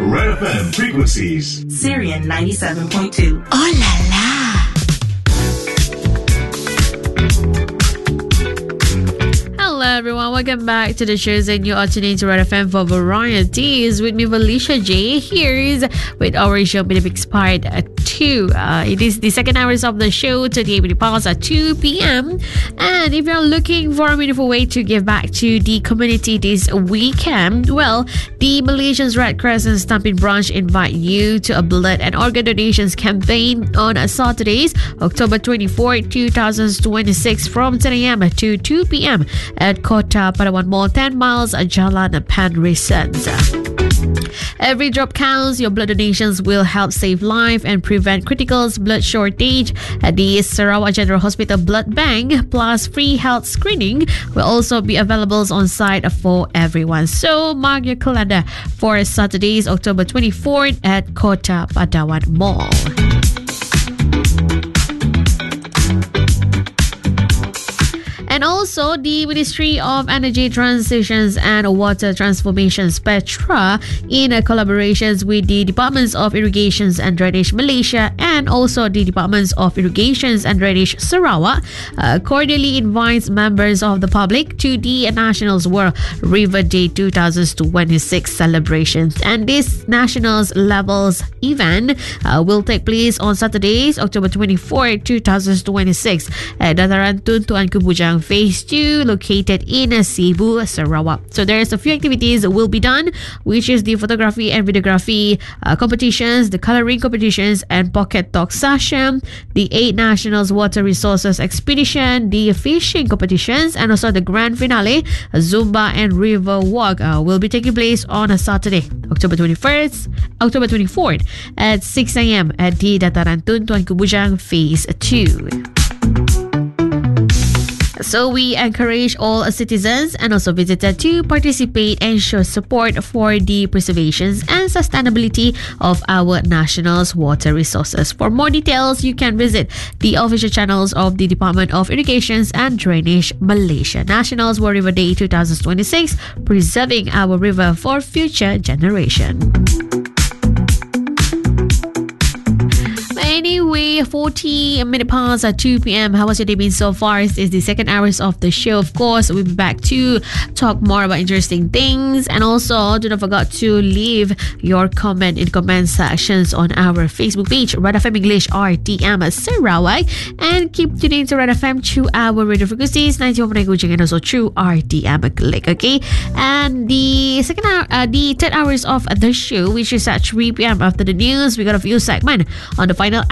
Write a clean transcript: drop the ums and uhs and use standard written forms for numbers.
Red FM frequencies. Syrian 97.2. Oh la la! Hello everyone, welcome back to the shows and you are tuning to Red FM for varieties with me, Felicia J. Here's with our show Minimix Part 2. It is the second hours of the show, 38 minutes past at 2 p.m. And if you're looking for a meaningful way to give back to the community this weekend, well, the Malaysia's Red Crescent Stampin Branch invite you to a blood and organ donations campaign on Saturdays, October 24, 2026 from 10 a.m. to 2 p.m. at Kota Padawan Mall, 10 miles Jalan Penrisen. Every drop counts. Your blood donations will help save life and prevent critical blood shortage at the Sarawak General Hospital Blood Bank, plus free health screening will also be available on site for everyone. So mark your calendar for Saturdays, October 24th at Kota Padawan Mall. And also, the Ministry of Energy Transitions and Water Transformations, Petra, in collaborations with the Departments of Irrigations and Drainage Malaysia and also the Departments of Irrigations and Drainage Sarawak, cordially invites members of the public to the Nationals World River Day 2026 celebrations. And this Nationals Levels event will take place on Saturdays, October 24, 2026 at Dataran Tun Tuan Kebujang Phase 2 located in Cebu, Sarawak. So there's a few activities that will be done, which is the photography and videography competitions, the coloring competitions and pocket talk session, the 8 Nationals Water Resources Expedition, the fishing competitions, and also the grand finale, Zumba and River Walk will be taking place on a Saturday, October 24th at 6 a.m. at the Dataran Tun Tuan Kebujang Phase 2. So we encourage all citizens and also visitors to participate and show support for the preservation and sustainability of our national's water resources. For more details, you can visit the official channels of the Department of Irrigation and Drainage Malaysia. Nationals World River Day 2026, preserving our river for future generation. Anyway, 40 minutes past at 2 p.m. How has your day been so far? This is the second hours of the show. Of course, we'll be back to talk more about interesting things. And also, do not forget to leave your comment in comment sections on our Facebook page, Red FM English RTM Sarawak. And keep tuning to Red FM through our radio frequencies, 91.9 Kujang and also through RTM Click, okay? And the third hours of the show, which is at 3 p.m. after the news, we got a few segments on the final